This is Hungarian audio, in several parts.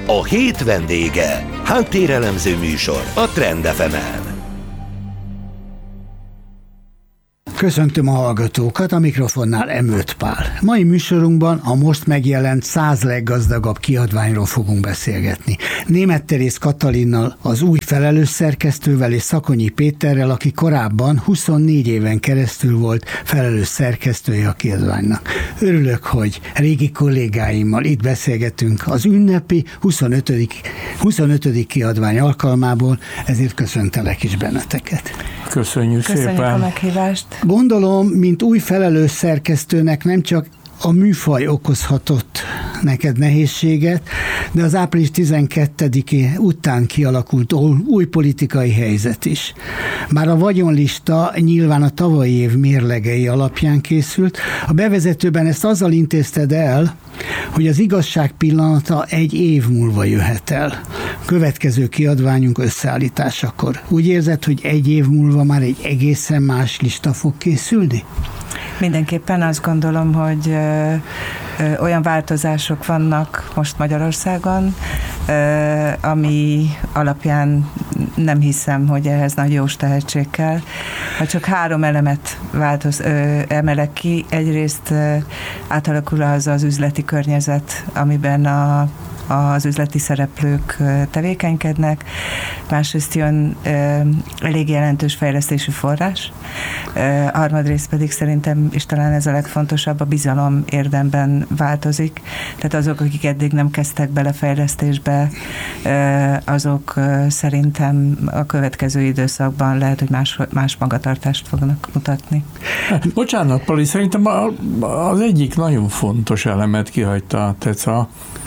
A hét vendége. Háttérelemző műsor a Trend FM-en. Köszöntöm a hallgatókat, a mikrofonnál Emőt Pál. Mai műsorunkban a most megjelent 100 leggazdagabb kiadványról fogunk beszélgetni. Németh Teréz Katalinnal, az új felelős szerkesztővel és Szakonyi Péterrel, aki korábban 24 éven keresztül volt felelős szerkesztője a kiadványnak. Örülök, hogy régi kollégáimmal itt beszélgetünk az ünnepi 25. kiadvány alkalmából, ezért köszöntelek is benneteket. Köszönjük szépen a meghívást. Gondolom, mint új felelős szerkesztőnek nem csak a műfaj okozhatott neked nehézséget, de az április 12-i után kialakult új politikai helyzet is. Bár a vagyonlista nyilván a tavalyi év mérlegei alapján készült, a bevezetőben ezt azzal intézted el, hogy az igazság pillanata egy év múlva jöhet el. Következő kiadványunk összeállításakor. Úgy érzed, hogy egy év múlva már egy egészen más lista fog készülni? Mindenképpen azt gondolom, hogy olyan változások vannak most Magyarországon, ami alapján nem hiszem, hogy ehhez nagy jós tehetség kell. Ha csak 3 elemet emelek ki, egyrészt átalakul az üzleti környezet, amiben az üzleti szereplők tevékenykednek, másrészt jön elég jelentős fejlesztési forrás, harmadrészt pedig szerintem, és talán ez a legfontosabb, a bizalom érdemben változik, tehát azok, akik eddig nem kezdtek bele fejlesztésbe, azok szerintem a következő időszakban lehet, hogy más magatartást fognak mutatni. Bocsánat, Pali, szerintem az egyik nagyon fontos elemet kihagyta, tehát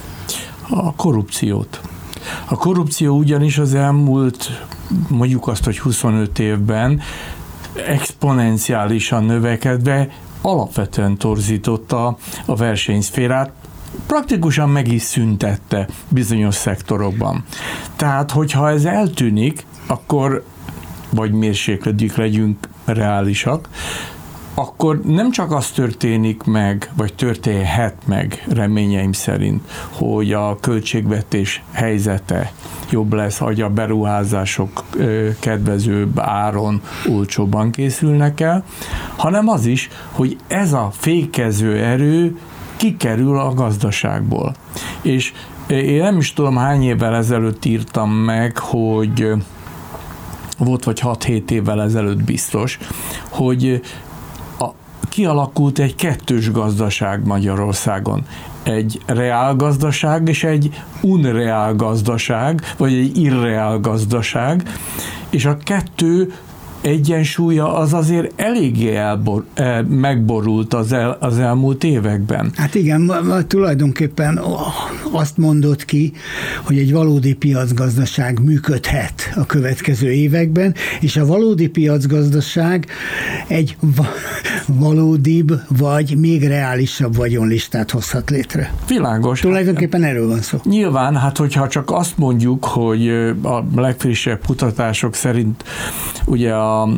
a korrupciót. A korrupció ugyanis az elmúlt, mondjuk azt, hogy 25 évben exponenciálisan növekedve alapvetően torzította a versenyszférát, praktikusan meg is szüntette bizonyos szektorokban. Tehát, hogyha ez eltűnik, akkor vagy mérséklődik, legyünk reálisak, akkor nem csak az történik meg, vagy történhet meg reményeim szerint, hogy a költségvetés helyzete jobb lesz, hogy a beruházások kedvezőbb áron, olcsóbban készülnek el, hanem az is, hogy ez a fékező erő kikerül a gazdaságból. És én nem is tudom, hány évvel ezelőtt írtam meg, hogy volt vagy 6-7 évvel ezelőtt biztos, hogy kialakult egy kettős gazdaság Magyarországon. Egy reál gazdaság és egy unreál gazdaság, vagy egy irreál gazdaság, és a kettő egyensúlya az azért eléggé megborult az elmúlt években. Hát igen, tulajdonképpen azt mondott ki, hogy egy valódi piacgazdaság működhet a következő években, és a valódi piacgazdaság egy valódibb vagy még reálisabb vagyonlistát hozhat létre. Világos. Tulajdonképpen erről van szó. Nyilván, hát hogyha csak azt mondjuk, hogy a legfrissebb kutatások szerint ugye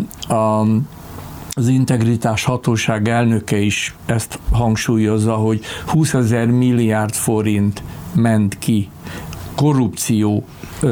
az Integritás Hatóság elnöke is ezt hangsúlyozza, hogy 20 000 milliárd forint ment ki korrupció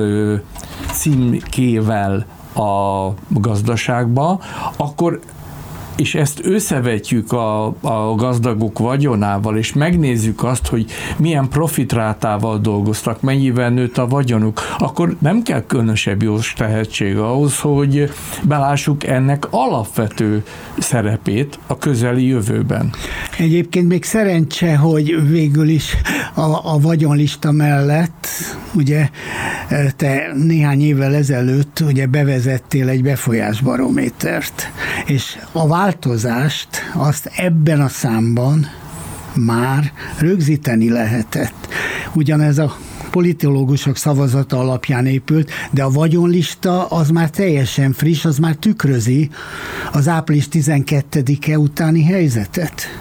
címkével a gazdaságba, akkor és ezt összevetjük a gazdagok vagyonával, és megnézzük azt, hogy milyen profitrátával dolgoztak, mennyivel nőtt a vagyonuk, akkor nem kell különösebb jós tehetség ahhoz, hogy belássuk ennek alapvető szerepét a közeli jövőben. Egyébként még szerencse, hogy végül is a vagyonlista mellett, ugye te néhány évvel ezelőtt ugye bevezettél egy befolyásbarométert, és a változást azt ebben a számban már rögzíteni lehetett. Ugyanez a politológusok szavazata alapján épült, de a vagyonlista az már teljesen friss, az már tükrözi az április 12-e utáni helyzetet.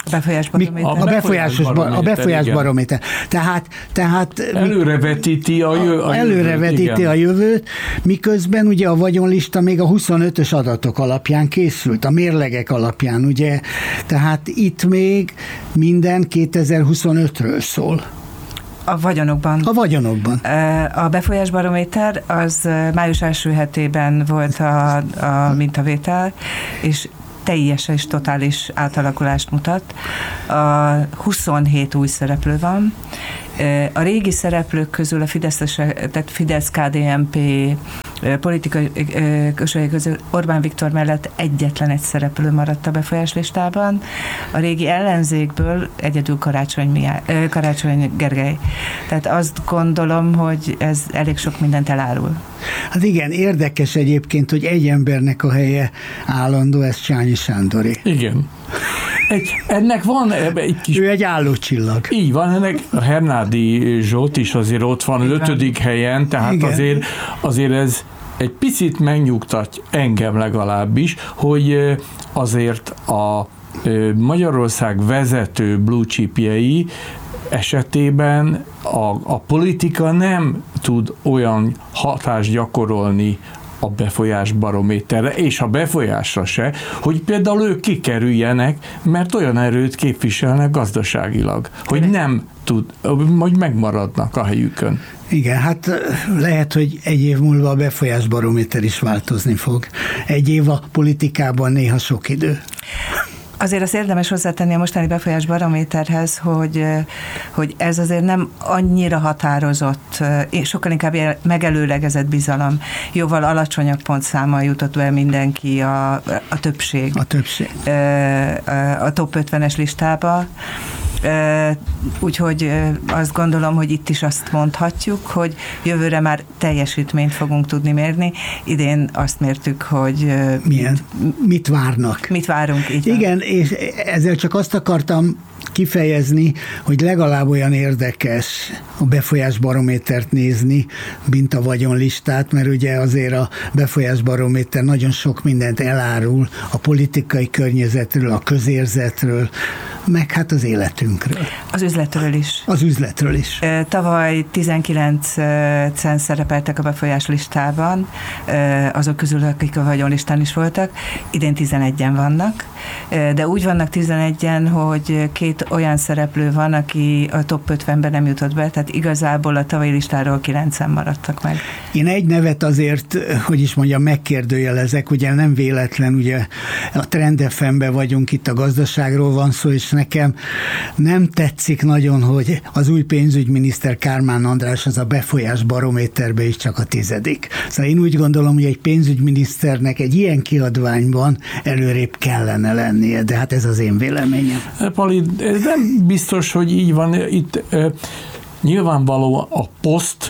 A befolyásbarométer. Tehát előrevetíti a jövőt, miközben ugye a vagyonlista még a 25-ös adatok alapján készült, a mérlegek alapján, ugye. Tehát itt még minden 2025-ről szól. A vagyonokban. A vagyonokban. A befolyásbarométer az május első hetében volt a mintavétel, és teljes és totális átalakulást mutat. 27 új szereplő van. A régi szereplők közül a Fidesz-KDNP politikai közösség közül Orbán Viktor mellett egyetlen egy szereplő maradt a befolyáslistában. A régi ellenzékből egyedül Karácsony Gergely. Tehát azt gondolom, hogy ez elég sok mindent elárul. Hát igen, érdekes egyébként, hogy egy embernek a helye állandó, ez Csányi Sándoré. Igen. Ennek van egy kis... Ő egy állócsillag. Így van, ennek a Hernádi Zsolt is azért ott van 5. helyen, tehát azért ez egy picit megnyugtat engem legalábbis, hogy azért a Magyarország vezető blue chipjei esetében a politika nem tud olyan hatást gyakorolni a befolyásbarométerre, és a befolyásra se, hogy például ők kikerüljenek, mert olyan erőt képviselnek gazdaságilag, hogy nem tud, hogy megmaradnak a helyükön. Igen, hát lehet, hogy egy év múlva a befolyásbarométer is változni fog. Egy év a politikában néha sok idő. Azért azt érdemes hozzátenni a mostani befolyásbarométerhez, hogy ez azért nem annyira határozott, sokkal inkább megelőlegezett bizalom. Jóval alacsonyabb pontszámmal jutott be mindenki a többség. A többség. A top 50-es listába. Úgyhogy azt gondolom, hogy itt is azt mondhatjuk, hogy jövőre már teljesítményt fogunk tudni mérni. Idén azt mértük, hogy mit várnak. Mit várunk, így van. Igen, és ezzel csak azt akartam kifejezni, hogy legalább olyan érdekes a befolyásbarométert nézni, mint a vagyonlistát, mert ugye azért a befolyásbarométer nagyon sok mindent elárul a politikai környezetről, a közérzetről, meg hát az életünkről. Az üzletről is. Az üzletről is. Tavaly 19-en szerepeltek a befolyáslistában, azok közül, akik a vagyonlistán is voltak, idén 11-en vannak, de úgy vannak 11-en, hogy 2 olyan szereplő van, aki a top 50-ben nem jutott be, tehát igazából a tavalyi listáról 9-en maradtak meg. Én egy nevet azért, hogy is mondjam, megkérdőjelezek, ugye nem véletlen, ugye a Trend FM-ben vagyunk, itt a gazdaságról van szó, és nekem nem tetszik nagyon, hogy az új pénzügyminiszter Kármán András az a befolyásbarométerben is csak a 10. Szóval én úgy gondolom, hogy egy pénzügyminiszternek egy ilyen kiadványban előrébb kellene lennie, de hát ez az én véleményem. Pali, ez nem biztos, hogy így van. Itt nyilvánvaló a poszt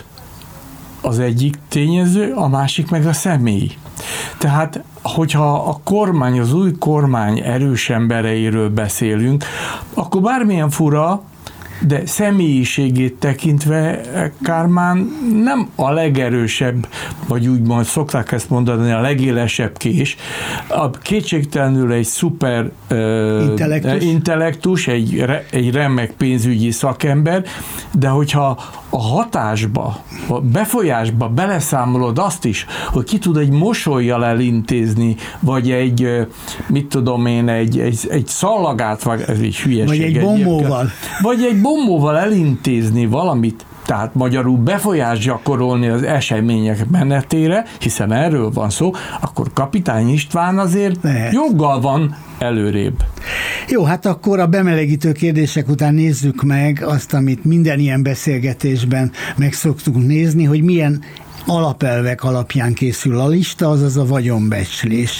az egyik tényező, a másik meg a személy. Tehát, hogyha a kormány, az új kormány erős embereiről beszélünk, akkor bármilyen fura, de személyiségét tekintve Kármán nem a legerősebb, vagy úgymond szokták ezt mondani, a legélesebb kés. Kétségtelenül egy szuper intellektus, egy remek pénzügyi szakember, de hogyha a hatásba, a befolyásba beleszámolod azt is, hogy ki tud egy mosollyal elintézni, vagy egy, mit tudom én, egy szallagát, vagy ez egy hülyeség. Vagy egy bombóval. Vagy egy bombóval elintézni valamit, tehát magyarul befolyást gyakorolni az események menetére, hiszen erről van szó, akkor Kapitány István azért joggal van előrébb. Jó, hát akkor a bemelegítő kérdések után nézzük meg azt, amit minden ilyen beszélgetésben meg szoktunk nézni, hogy milyen alapelvek alapján készül a lista, azaz a vagyonbecslés.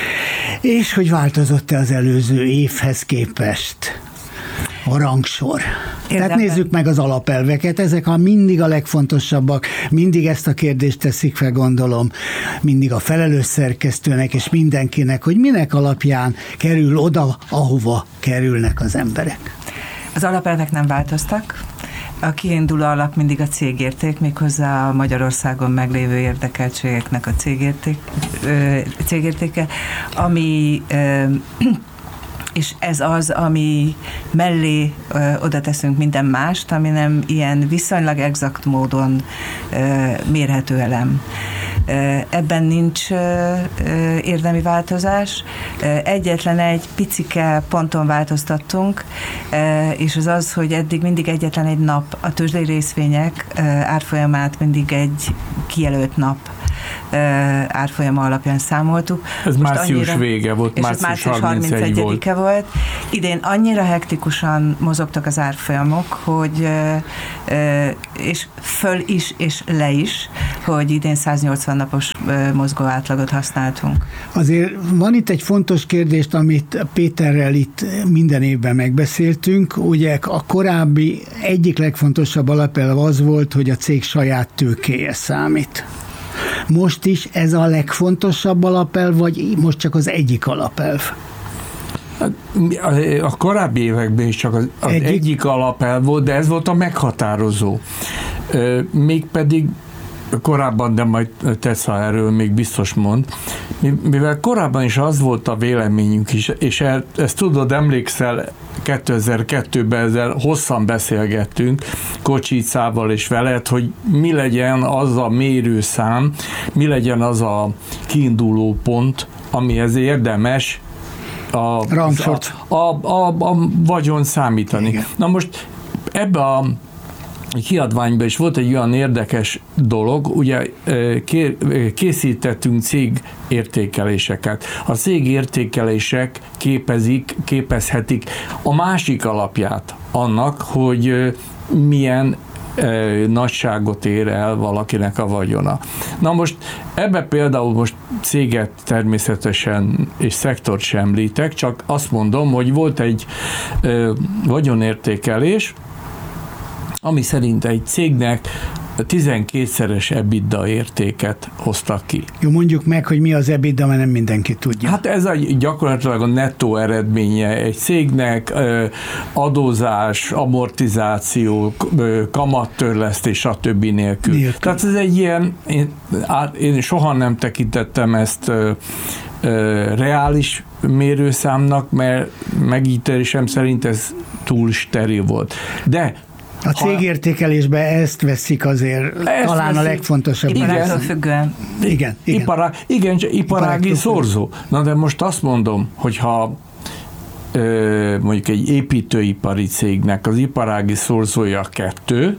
És hogy változott-e az előző évhez képest a rangsor. Tehát nézzük meg az alapelveket, ezek mindig a legfontosabbak, mindig ezt a kérdést teszik fel, gondolom, mindig a felelős szerkesztőnek és mindenkinek, hogy minek alapján kerül oda, ahova kerülnek az emberek. Az alapelvek nem változtak. A kiinduló alap mindig a cégérték, méghozzá a Magyarországon meglévő érdekeltségeknek a cégértéke, ami és ez az, ami mellé oda teszünk minden mást, ami nem ilyen viszonylag exakt módon mérhető elem. Ebben nincs érdemi változás. Egyetlen egy picike ponton változtattunk, és az az, hogy eddig mindig egyetlen egy nap, a tőzsdei részvények árfolyamát mindig egy kijelölt nap árfolyama alapján számoltuk. Ez március vége volt, március 31-e volt. Idén annyira hektikusan mozogtak az árfolyamok, hogy és föl is, és le is, hogy idén 180 napos mozgó átlagot használtunk. Azért van itt egy fontos kérdést, amit Péterrel itt minden évben megbeszéltünk. Ugye a korábbi egyik legfontosabb alapelv az volt, hogy a cég saját tőkéje számít. Most is ez a legfontosabb alapelv, vagy most csak az egyik alapelv? A korábbi években is csak az egyik alapelv volt, de ez volt a meghatározó. Mégpedig korábban, de majd Teca erről még biztos mond, mivel korábban is az volt a véleményünk is, és ezt tudod, emlékszel, 2002-ben ezzel hosszan beszélgettünk Kocsicával és veled, hogy mi legyen az a mérőszám, mi legyen az a kiinduló pont, amihez érdemes a vagyon számítani. Igen. Na most ebbe a kiadványban is volt egy olyan érdekes dolog, ugye készítettünk cégértékeléseket. A cégértékelések képezhetik a másik alapját annak, hogy milyen nagyságot ér el valakinek a vagyona. Na most ebbe például most céget természetesen és szektort sem említek, csak azt mondom, hogy volt egy vagyonértékelés, ami szerint egy cégnek 12-szeres EBITDA értéket hoztak ki. Jó, mondjuk meg, hogy mi az EBITDA, mert nem mindenki tudja. Hát ez gyakorlatilag a nettó eredménye egy cégnek, adózás, amortizáció, kamattörlesztés, stb. Nélkül. Tehát ez egy ilyen, én soha nem tekintettem ezt reális mérőszámnak, mert megítélésem szerint ez túl steril volt. De a cégértékelésben ezt veszik azért talán a legfontosabb. Iparágtól függően. Igen. Iparági szorzó. Na de most azt mondom, hogyha mondjuk egy építőipari cégnek az iparági szorzója 2,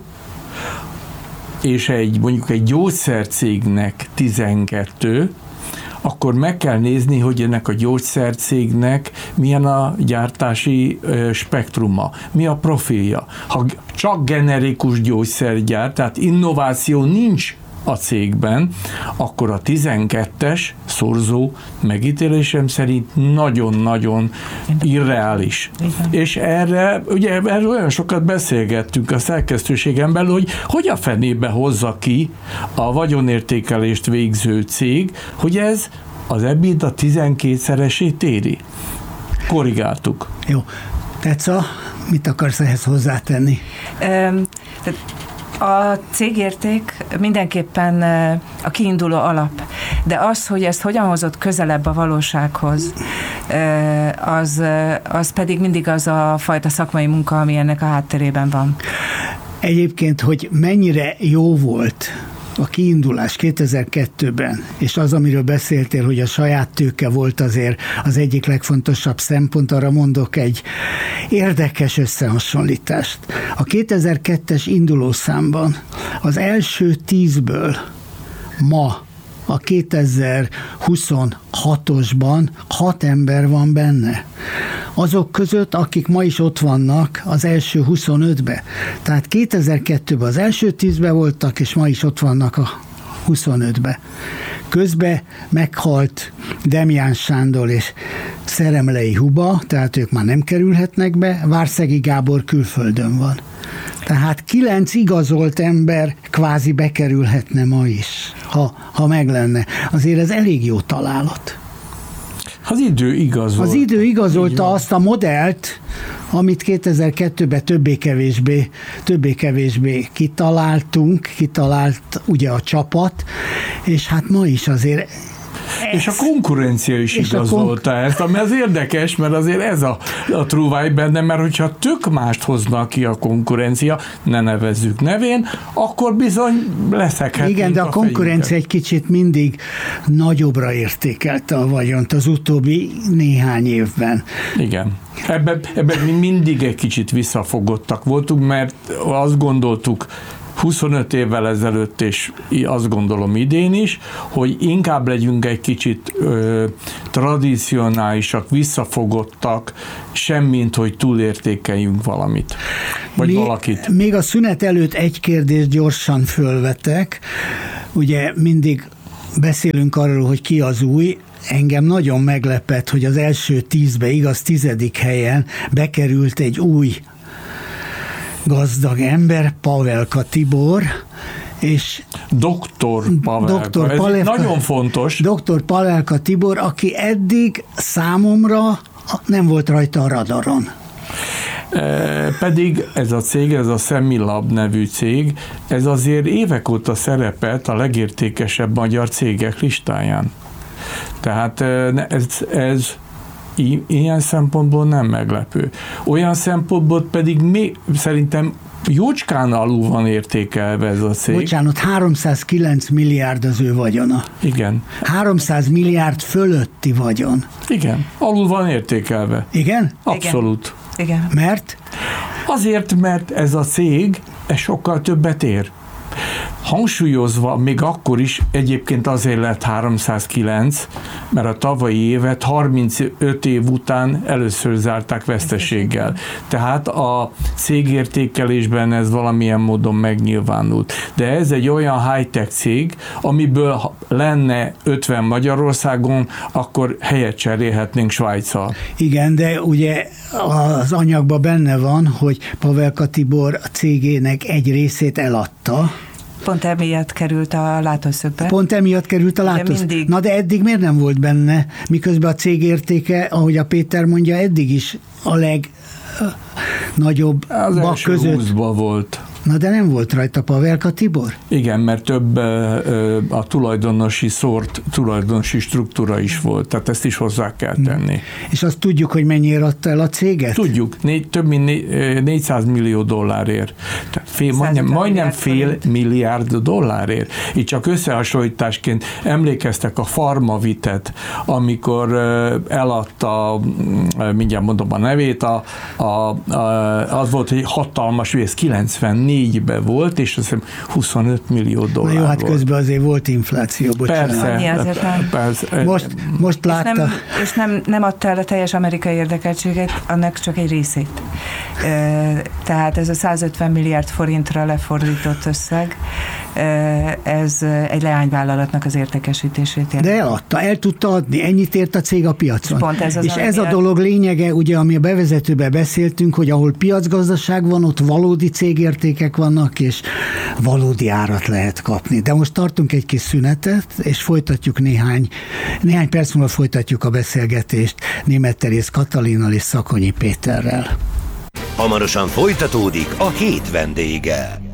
és mondjuk egy gyógyszercégnek 12, akkor meg kell nézni, hogy ennek a gyógyszercégnek milyen a gyártási spektruma, mi a profilja. Ha csak generikus gyógyszergyárt, tehát innováció nincs a cégben, akkor a 12-es szorzó megítélésem szerint nagyon-nagyon irreális. Igen. És erről olyan sokat beszélgettünk a szerkesztőségen belül, hogy a fenébe hozza ki a vagyonértékelést végző cég, hogy ez az EBITDA 12-szeresét éri. Korrigáltuk. Jó. Teca, mit akarsz ehhez hozzátenni? A cégérték mindenképpen a kiinduló alap, de az, hogy ezt hogyan hozott közelebb a valósághoz, az pedig mindig az a fajta szakmai munka, ami ennek a hátterében van. Egyébként, hogy mennyire jó volt a kiindulás 2002-ben, és az, amiről beszéltél, hogy a saját tőke volt azért az egyik legfontosabb szempont, arra mondok egy érdekes összehasonlítást. A 2002-es indulószámban az első 10-ből ma a 2026-osban 6 ember van benne. Azok között, akik ma is ott vannak az első 25-be. Tehát 2002-ben az első 10-be voltak, és ma is ott vannak a 25-be. Közben meghalt Demján Sándor és Szeremlei Huba, tehát ők már nem kerülhetnek be, Várszegi Gábor külföldön van. Tehát 9 igazolt ember kvázi bekerülhetne ma is, ha meg lenne. Azért ez elég jó találat. Az idő igazolta. Az idő igazolta azt a modellt, amit 2002-ben többé-kevésbé kitalált ugye a csapat, és hát ma is azért És a konkurencia is igazolta ezt, ami az érdekes, mert azért ez a trúváj benne, mert hogyha tök mást hoznak ki a konkurencia, ne nevezzük nevén, akkor bizony leszekhetünk. Igen, de a konkurencia egy kicsit mindig nagyobbra értékelte a vagyont az utóbbi néhány évben. Igen. Ebben mi mindig egy kicsit visszafogottak voltunk, mert azt gondoltuk 25 évvel ezelőtt, és azt gondolom idén is, hogy inkább legyünk egy kicsit tradicionálisak, visszafogottak, semmint, hogy túlértékeljünk valamit, vagy valakit. Még a szünet előtt egy kérdést gyorsan fölvetek. Ugye mindig beszélünk arról, hogy ki az új. Engem nagyon meglepett, hogy az első 10-be, igaz 10. helyen bekerült egy új gazdag ember, Pavelka Tibor, és Dr. Pavelka, ez nagyon fontos. Dr. Pavelka Tibor, aki eddig számomra nem volt rajta a radaron. Pedig ez a cég, ez a Semilab nevű cég, ez azért évek óta szerepelt a legértékesebb magyar cégek listáján. Tehát ez ilyen szempontból nem meglepő. Olyan szempontból pedig szerintem jócskán alul van értékelve ez a cég. Bocsánat, 309 milliárd az ő vagyona. Igen. 300 milliárd fölötti vagyon. Igen, alul van értékelve. Igen? Abszolút. Igen. Mert? Azért, mert ez a cég sokkal többet ér. Hangsúlyozva, még akkor is egyébként azért lett 309, mert a tavalyi évet 35 év után először zárták veszteséggel. Tehát a cégértékelésben ez valamilyen módon megnyilvánult. De ez egy olyan high-tech cég, amiből lenne 50 Magyarországon, akkor helyet cserélhetnénk Svájccal. Igen, de ugye az anyagban benne van, hogy Pavelka Tibor a cégének egy részét eladta. Pont emiatt került a látószögbe. Pont emiatt került a látószögbe. Na de eddig miért nem volt benne? Miközben a cég értéke, ahogy a Péter mondja, eddig is a legnagyobb bak között. Az első 20-ban volt. Na de nem volt rajta Pavelka Tibor? Igen, mert több a tulajdonosi struktúra is volt, tehát ezt is hozzá kell tenni. És azt tudjuk, hogy mennyire adta el a céget? Tudjuk, több mint 400 millió dollárért. Majdnem fél milliárd dollárért. Itt csak összehasonlításként emlékeztek a Pharmavitet, amikor eladta, mindjárt mondom a nevét, az volt, hogy hatalmas, hogy ez 94-ben volt, és azt hiszem 25 millió dollár. Na jó, hát közben azért volt infláció, bocsánat. Persze. Most látta. És nem adta el a teljes amerikai érdekeltséget, annak csak egy részét. Tehát ez a 150 milliárd forintra lefordított összeg, ez egy leányvállalatnak az értékesítését jelenti. De eladta, el tudta adni, ennyit ért a cég a piacon. Pont ez és ez a dolog lényege, ugye, ami a bevezetőben beszéltünk, hogy ahol piacgazdaság van, ott valódi cégértékek vannak, és valódi árat lehet kapni. De most tartunk egy kis szünetet, és folytatjuk néhány perc múlva folytatjuk a beszélgetést Németh Teréz Katalinnal és Szakonyi Péterrel. Hamarosan folytatódik a Hét vendége.